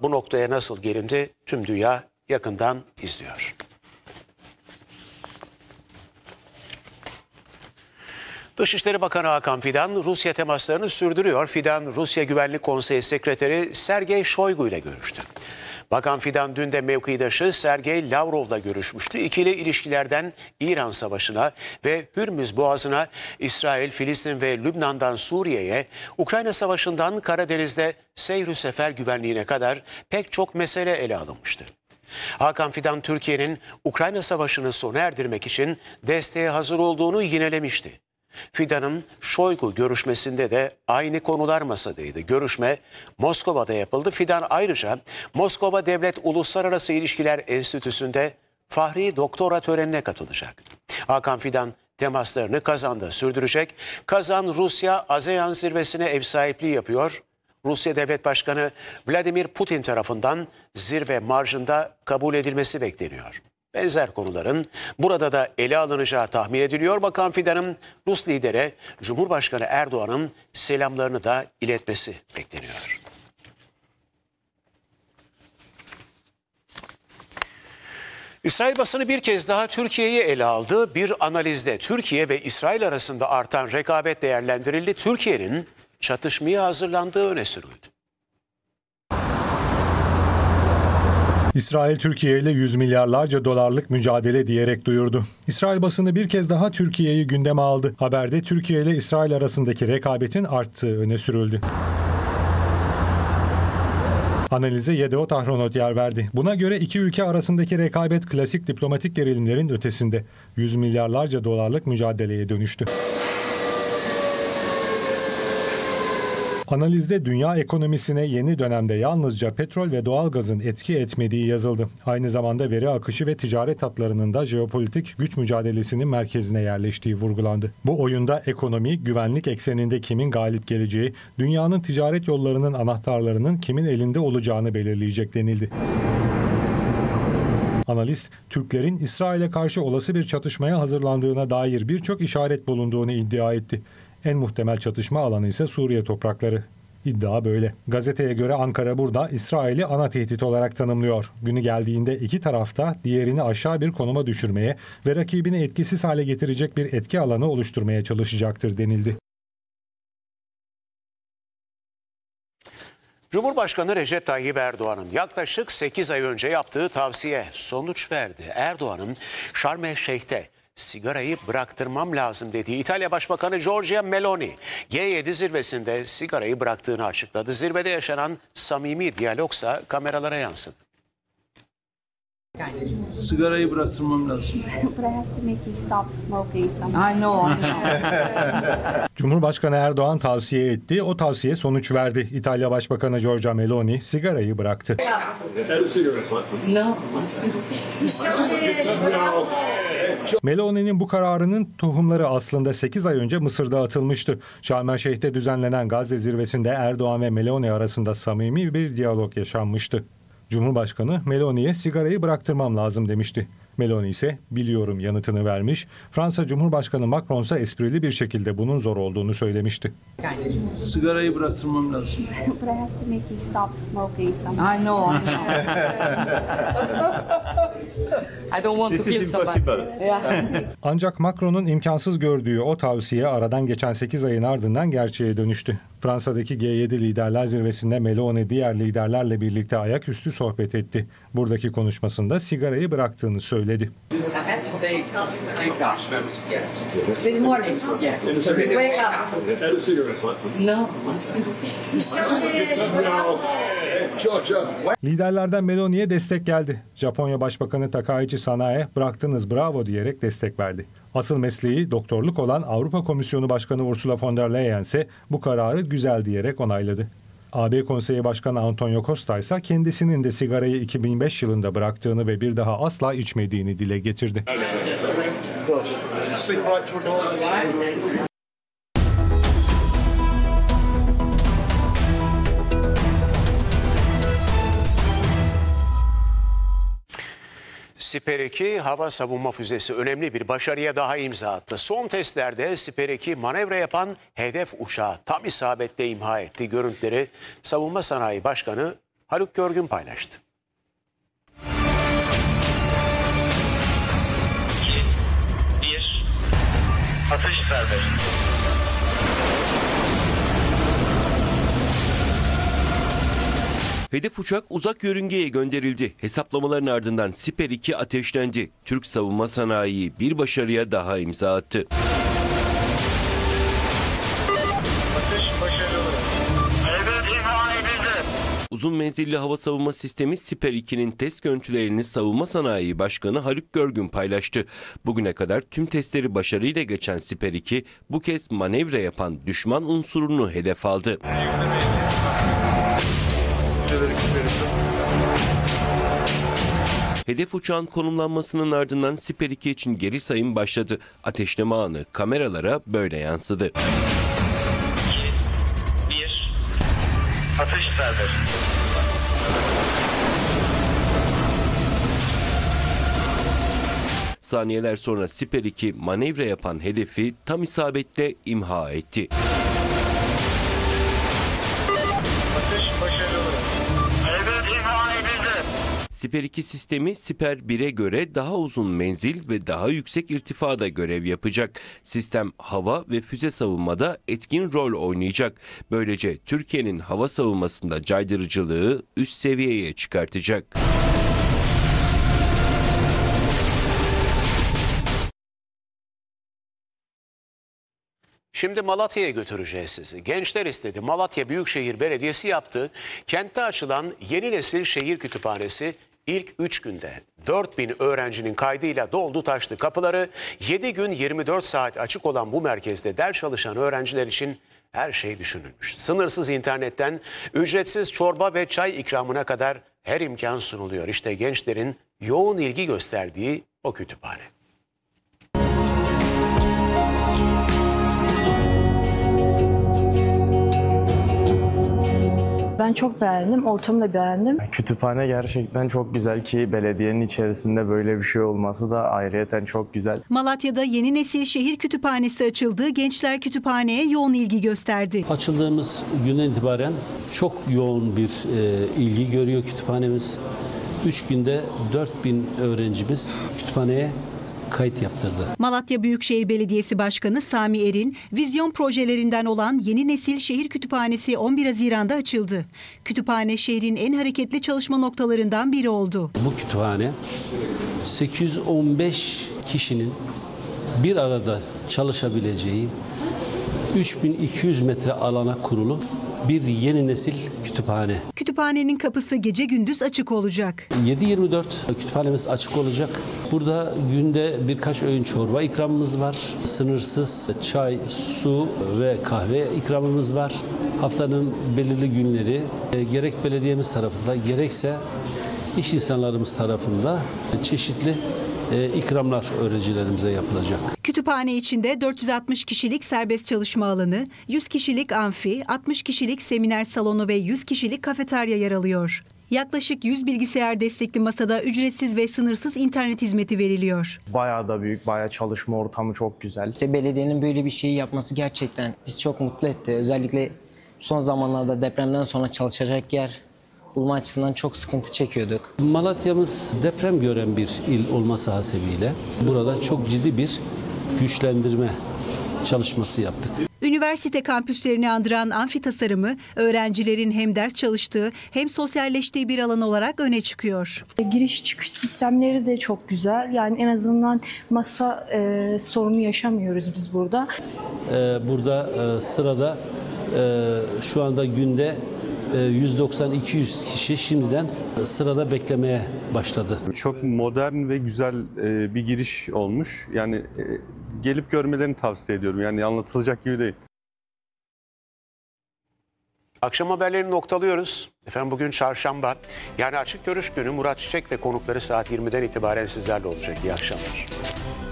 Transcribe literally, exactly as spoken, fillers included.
bu noktaya nasıl gelindi tüm dünya yakından izliyor. Dışişleri Bakanı Hakan Fidan Rusya temaslarını sürdürüyor. Fidan, Rusya Güvenlik Konseyi Sekreteri Sergey Shoigu ile görüştü. Bakan Fidan dün de mevkidaşı Sergey Lavrov'la görüşmüştü. İkili ilişkilerden İran Savaşı'na ve Hürmüz Boğazı'na, İsrail, Filistin ve Lübnan'dan Suriye'ye, Ukrayna Savaşı'ndan Karadeniz'de seyr-ü sefer güvenliğine kadar pek çok mesele ele alınmıştı. Hakan Fidan, Türkiye'nin Ukrayna Savaşı'nı sona erdirmek için desteğe hazır olduğunu yinelemişti. Fidan'ın Shoigu görüşmesinde de aynı konular masadaydı. Görüşme Moskova'da yapıldı. Fidan ayrıca Moskova Devlet Uluslararası İlişkiler Enstitüsü'nde Fahri Doktora törenine katılacak. Hakan Fidan temaslarını Kazan'da sürdürecek. Kazan, Rusya ASEAN zirvesine ev sahipliği yapıyor. Rusya Devlet Başkanı Vladimir Putin tarafından zirve marjında kabul edilmesi bekleniyor. Benzer konuların burada da ele alınacağı tahmin ediliyor. Bakan Fidan'ın Rus lidere Cumhurbaşkanı Erdoğan'ın selamlarını da iletmesi bekleniyor. İsrail basını bir kez daha Türkiye'yi ele aldı. Bir analizde Türkiye ve İsrail arasında artan rekabet değerlendirildi. Türkiye'nin çatışmaya hazırlandığı öne sürüldü. İsrail Türkiye ile yüz milyarlarca dolarlık mücadele diyerek duyurdu. İsrail basını bir kez daha Türkiye'yi gündeme aldı. Haberde Türkiye ile İsrail arasındaki rekabetin arttığı öne sürüldü. Analize Yedot Ahronot yer verdi. Buna göre iki ülke arasındaki rekabet klasik diplomatik gerilimlerin ötesinde yüz milyarlarca dolarlık mücadeleye dönüştü. Analizde dünya ekonomisine yeni dönemde yalnızca petrol ve doğalgazın etki etmediği yazıldı. Aynı zamanda veri akışı ve ticaret hatlarının da jeopolitik güç mücadelesinin merkezine yerleştiği vurgulandı. Bu oyunda ekonomi, güvenlik ekseninde kimin galip geleceği, dünyanın ticaret yollarının anahtarlarının kimin elinde olacağını belirleyecek denildi. Analist, Türklerin İsrail'e karşı olası bir çatışmaya hazırlandığına dair birçok işaret bulunduğunu iddia etti. En muhtemel çatışma alanı ise Suriye toprakları. İddia böyle. Gazeteye göre Ankara burada İsrail'i ana tehdit olarak tanımlıyor. Günü geldiğinde iki tarafta diğerini aşağı bir konuma düşürmeye ve rakibini etkisiz hale getirecek bir etki alanı oluşturmaya çalışacaktır denildi. Cumhurbaşkanı Recep Tayyip Erdoğan'ın yaklaşık sekiz ay önce yaptığı tavsiye sonuç verdi. Erdoğan'ın Şarm El Şeyh'te sigarayı bıraktırmam lazım dediği İtalya Başbakanı Giorgia Meloni, G yedi zirvesinde sigarayı bıraktığını açıkladı. Zirvede yaşanan samimi diyalogsa kameralara yansıdı. Sigarayı bıraktırmam lazım. Cumhurbaşkanı Erdoğan tavsiye etti, o tavsiye sonuç verdi. İtalya Başbakanı Giorgia Meloni sigarayı bıraktı. Meloni'nin bu kararının tohumları aslında sekiz ay önce Mısır'da atılmıştı. Şarm El Şeyh'te düzenlenen Gazze zirvesinde Erdoğan ve Meloni arasında samimi bir diyalog yaşanmıştı. Cumhurbaşkanı Meloni'ye sigarayı bıraktırmam lazım demişti. Meloni ise biliyorum yanıtını vermiş. Fransa Cumhurbaşkanı Macron ise esprili bir şekilde bunun zor olduğunu söylemişti. Sigarayı bıraktırmam lazım. Ancak Macron'un imkansız gördüğü o tavsiye aradan geçen sekiz ayın ardından gerçeğe dönüştü. Fransa'daki G yedi Liderler Zirvesi'nde Meloni diğer liderlerle birlikte ayaküstü sohbet etti. Buradaki konuşmasında sigarayı bıraktığını söyledi. Liderlerden Meloni'ye destek geldi. Japonya Başbakanı Takaichi Sanae bıraktınız bravo diyerek destek verdi. Asıl mesleği doktorluk olan Avrupa Komisyonu Başkanı Ursula von der Leyen ise bu kararı güzel diyerek onayladı. A B Konseyi Başkanı Antonio Costa ise kendisinin de sigarayı iki bin beş yılında bıraktığını ve bir daha asla içmediğini dile getirdi. Siper iki hava savunma füzesi önemli bir başarıya daha imza attı. Son testlerde Siper iki manevra yapan hedef uçağı tam isabette imha etti. Görüntüleri Savunma Sanayi Başkanı Haluk Görgün paylaştı. Bir, atış serbest. Hedef uçak uzak yörüngeye gönderildi. Hesaplamaların ardından Siper iki ateşlendi. Türk savunma sanayi bir başarıya daha imza attı. Atış başarılı. Evet, imha edildi. Uzun menzilli hava savunma sistemi Siper ikinin test görüntülerini Savunma Sanayi Başkanı Haluk Görgün paylaştı. Bugüne kadar tüm testleri başarıyla geçen Siper iki bu kez manevra yapan düşman unsurunu hedef aldı. Hedef uçağın konumlanmasının ardından Siper iki için geri sayım başladı. Ateşleme anı kameralara böyle yansıdı. Bir, atış serbest. Saniyeler sonra Siper iki manevra yapan hedefi tam isabetle imha etti. Atış başarılı. Evet, imha edildi. Siper iki sistemi Siper bire göre daha uzun menzil ve daha yüksek irtifada görev yapacak. Sistem hava ve füze savunmada etkin rol oynayacak. Böylece Türkiye'nin hava savunmasında caydırıcılığı üst seviyeye çıkartacak. Şimdi Malatya'ya götüreceğiz sizi. Gençler istedi. Malatya Büyükşehir Belediyesi yaptı. Kentte açılan yeni nesil şehir kütüphanesi ilk üç günde dört bin öğrencinin kaydıyla doldu taştı kapıları. yedi gün yirmi dört saat açık olan bu merkezde ders çalışan öğrenciler için her şey düşünülmüş. Sınırsız internetten ücretsiz çorba ve çay ikramına kadar her imkan sunuluyor. İşte gençlerin yoğun ilgi gösterdiği o kütüphane. Ben çok beğendim, ortamı da beğendim. Kütüphane gerçekten çok güzel ki belediyenin içerisinde böyle bir şey olması da ayrıyeten çok güzel. Malatya'da yeni nesil şehir kütüphanesi açıldı. Gençler kütüphaneye yoğun ilgi gösterdi. Açıldığımız günden itibaren çok yoğun bir e, ilgi görüyor kütüphanemiz. üç günde dört bin öğrencimiz kütüphaneye kayıt yaptırdı. Malatya Büyükşehir Belediyesi Başkanı Sami Erin, vizyon projelerinden olan yeni nesil şehir kütüphanesi on bir Haziran'da açıldı. Kütüphane şehrin en hareketli çalışma noktalarından biri oldu. Bu kütüphane sekiz yüz on beş kişinin bir arada çalışabileceği üç bin iki yüz metre alana kurulu bir yeni nesil kütüphane. Kütüphanenin kapısı gece gündüz açık olacak. yedi yirmi dört kütüphanemiz açık olacak. Burada günde birkaç öğün çorba ikramımız var. Sınırsız çay, su ve kahve ikramımız var. Haftanın belirli günleri e, gerek belediyemiz tarafından gerekse iş insanlarımız tarafından çeşitli e, ikramlar öğrencilerimize yapılacak. Kütüphane içinde dört yüz altmış kişilik serbest çalışma alanı, yüz kişilik amfi, altmış kişilik seminer salonu ve yüz kişilik kafeterya yer alıyor. Yaklaşık yüz bilgisayar destekli masada ücretsiz ve sınırsız internet hizmeti veriliyor. Bayağı da büyük, bayağı çalışma ortamı çok güzel. İşte belediyenin böyle bir şeyi yapması gerçekten bizi çok mutlu etti. Özellikle son zamanlarda depremden sonra çalışacak yer bulma açısından çok sıkıntı çekiyorduk. Malatya'mız deprem gören bir il olması hasebiyle burada çok ciddi bir güçlendirme çalışması yaptık. Üniversite kampüslerini andıran amfi tasarımı öğrencilerin hem ders çalıştığı hem sosyalleştiği bir alan olarak öne çıkıyor. Giriş çıkış sistemleri de çok güzel. Yani en azından masa e, sorunu yaşamıyoruz biz burada. Ee, burada e, sırada e, şu anda günde yüz doksan iki yüz kişi şimdiden sırada beklemeye başladı. Çok modern ve güzel bir giriş olmuş. Yani gelip görmelerini tavsiye ediyorum. Yani anlatılacak gibi değil. Akşam haberlerini noktalıyoruz. Efendim bugün çarşamba. Yani açık görüş günü. Murat Çiçek ve konukları saat yirmiden itibaren sizlerle olacak. İyi akşamlar.